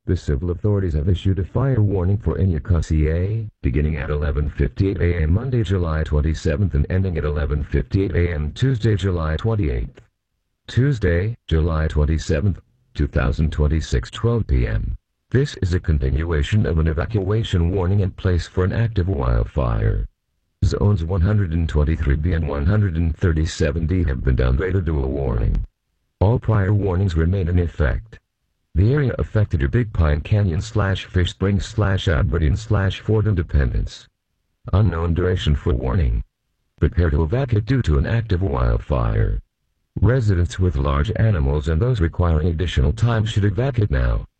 The civil authorities have issued a fire warning for Inyakasia, beginning at 11:58 a.m. Monday, July 27th and ending at 11:58 a.m. Tuesday, July 28th. Tuesday, July 27th, 2026, 12 p.m. This is a continuation of an evacuation warning in place for an active wildfire. Zones 123B and 137D have been downgraded to a warning. All prior warnings remain in effect. The area affected are Big Pine Canyon/Fish Springs/Aberdeen/Fort Independence. Unknown duration for warning. Prepare to evacuate due to an active wildfire. Residents with large animals and those requiring additional time should evacuate now.